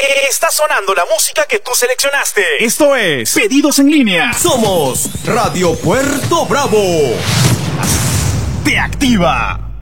Está sonando la música que tú seleccionaste. Esto es Pedidos en Línea. Somos Radio Puerto Bravo. Te activa.